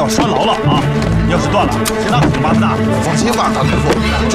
要拴牢了啊！要是断了，谁拿苦麻子的？ 放心吧，大师傅。